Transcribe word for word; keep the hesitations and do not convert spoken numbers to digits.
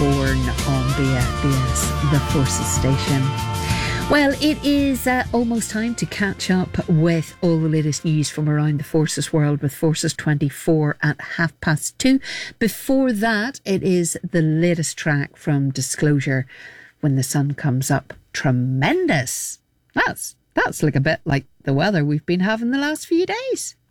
Born on B F B S, the Forces station. Well, it is uh, almost time to catch up with all the latest news from around the Forces world with Forces twenty-four at half past two. Before that, it is the latest track from Disclosure, When the Sun Comes Up. Tremendous. That's, that's like a bit like the weather we've been having the last few days.